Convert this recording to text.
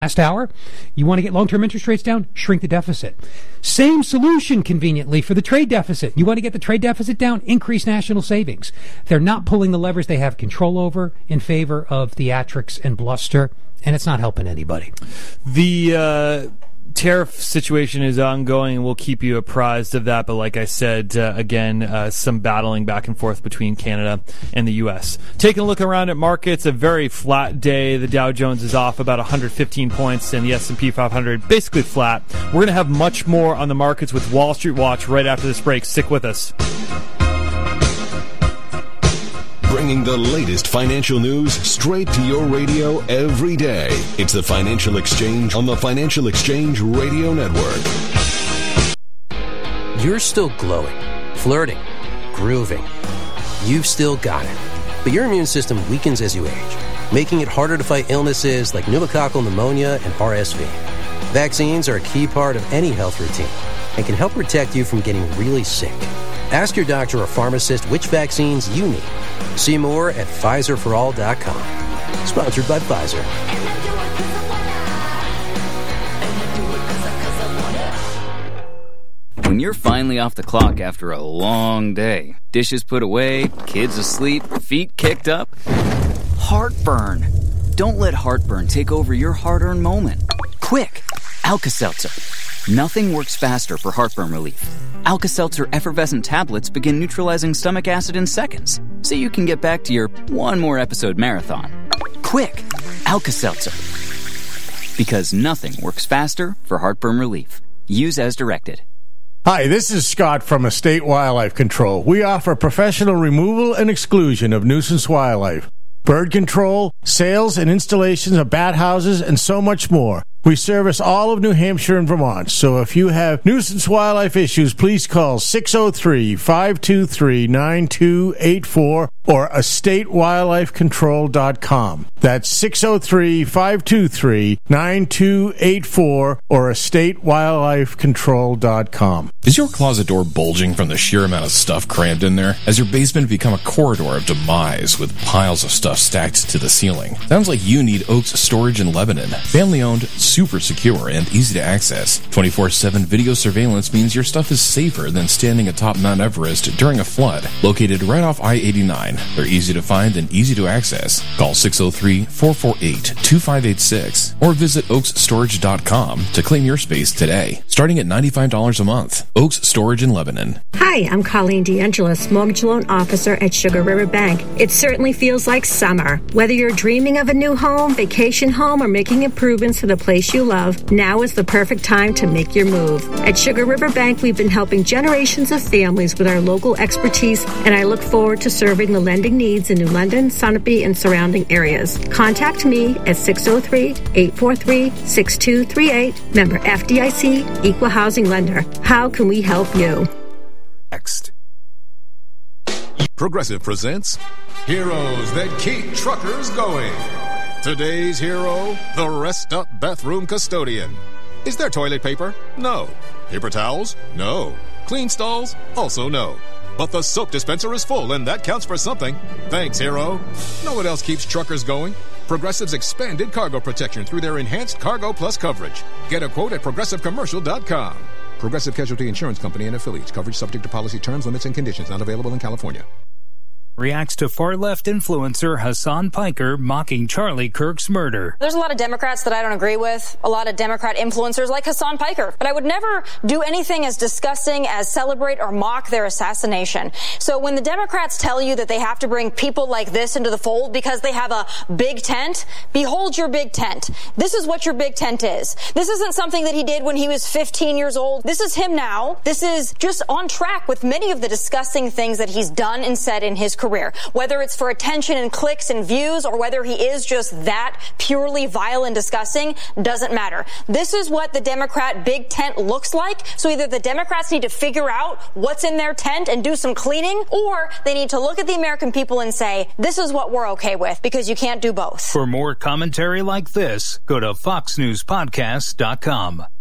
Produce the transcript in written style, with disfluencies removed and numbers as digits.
last hour. You want to get long-term interest rates down? Shrink the deficit. Same solution, conveniently, for the trade deficit. You want to get the trade deficit down? Increase national savings. They're not pulling the levers they have control over in favor of theatrics and bluster, and it's not helping anybody. The tariff situation is ongoing, and we'll keep you apprised of that. But like I said, again, some battling back and forth between Canada and the U.S. Taking a look around at markets, a very flat day. The Dow Jones is off about 115 points, and the S&P 500 basically flat. We're going to have much more on the markets with Wall Street Watch right after this break. Stick with us. Bringing the latest financial news straight to your radio every day. It's the Financial Exchange on the Financial Exchange Radio Network. You're still glowing, flirting, grooving. You've still got it. But your immune system weakens as you age, making it harder to fight illnesses like pneumococcal pneumonia and RSV. Vaccines are a key part of any health routine and can help protect you from getting really sick. Ask your doctor or pharmacist which vaccines you need. See more at PfizerForAll.com. Sponsored by Pfizer. When you're finally off the clock after a long day, dishes put away, kids asleep, feet kicked up, heartburn. Don't let heartburn take over your hard-earned moment. Quick, Alka-Seltzer. Nothing works faster for heartburn relief. Alka-Seltzer effervescent tablets begin neutralizing stomach acid in seconds, so you can get back to your one more episode marathon. Quick, Alka-Seltzer. Because nothing works faster for heartburn relief. Use as directed. Hi, this is Scott from Estate Wildlife Control. We offer professional removal and exclusion of nuisance wildlife, bird control, sales and installations of bat houses, and so much more. We service all of New Hampshire and Vermont, so if you have nuisance wildlife issues, please call 603-523-9284 or estatewildlifecontrol.com. That's 603-523-9284 or estatewildlifecontrol.com. Is your closet door bulging from the sheer amount of stuff crammed in there? Has your basement become a corridor of demise with piles of stuff stacked to the ceiling? Sounds like you need Oaks Storage in Lebanon. Family-owned, super secure, and easy to access. 24/7 video surveillance means your stuff is safer than standing atop Mount Everest during a flood. Located right off I-89, they're easy to find and easy to access. Call 603-448-2586 or visit oaksStorage.com to claim your space today. Starting at $95 a month. Oaks Storage in Lebanon. Hi, I'm Colleen DeAngelis, Mortgage Loan Officer at Sugar River Bank. It certainly feels like summer. Whether you're dreaming of a new home, vacation home, or making improvements to the place you love, now is the perfect time to make your move. At Sugar River Bank, we've been helping generations of families with our local expertise, and I look forward to serving the lending needs in New London, Sunapee, and surrounding areas. Contact me at 603-843-6238. Member FDIC, Equal Housing Lender. How can we help you? Next. Progressive presents Heroes That Keep Truckers Going. Today's hero, the Rest Up Bathroom Custodian. Is there toilet paper? No. Paper towels? No. Clean stalls? Also no. But the soap dispenser is full, and that counts for something. Thanks, hero. Know what else keeps truckers going? Progressive's expanded cargo protection through their enhanced Cargo Plus coverage. Get a quote at ProgressiveCommercial.com. Progressive Casualty Insurance Company and affiliates. Coverage subject to policy terms, limits, and conditions. Not available in California. Reacts to far-left influencer Hassan Piker mocking Charlie Kirk's murder. There's a lot of Democrats that I don't agree with, a lot of Democrat influencers like Hassan Piker, but I would never do anything as disgusting as celebrate or mock their assassination. So when the Democrats tell you that they have to bring people like this into the fold because they have a big tent, behold your big tent. This is what your big tent is. This isn't something that he did when he was 15 years old. This is him now. This is just on track with many of the disgusting things that he's done and said in his career. Whether it's for attention and clicks and views or whether he is just that purely vile and disgusting, doesn't matter. This is what the Democrat big tent looks like. So either the Democrats need to figure out what's in their tent and do some cleaning, or they need to look at the American people and say, this is what we're okay with, because you can't do both. For more commentary like this, go to foxnewspodcast.com.